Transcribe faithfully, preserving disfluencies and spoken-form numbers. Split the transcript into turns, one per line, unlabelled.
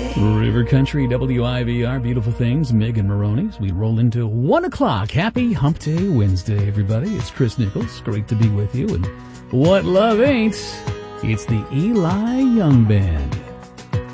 River Country, W I V R, beautiful things, Mig and Maroney's. We roll into one o'clock. Happy Hump Day Wednesday, everybody. It's Chris Nichols. Great to be with you. And what love ain't, it's the Eli Young Band.